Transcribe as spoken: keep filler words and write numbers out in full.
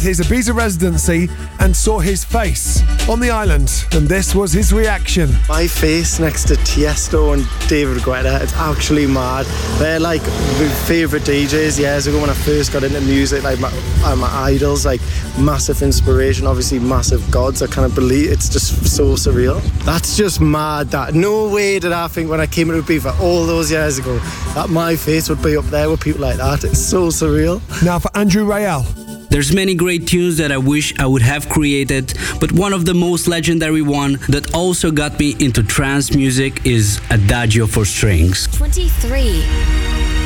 his Ibiza residency and saw his face on the island, and this was his reaction. My face next to Tiesto and David Guetta, it's actually mad. They're like my favourite D Js years ago when I first got into music, like my, uh, my idols, like massive inspiration, obviously massive gods. I can't believe it's just so surreal. That's just mad. That no way did I think when I came into Ibiza all those years ago that my face would be up there with people like that. It's so surreal. Now for Andrew Rayel. There's many great tunes that I wish I would have created, but one of the most legendary one that also got me into trance music is Adagio for Strings. twenty-three.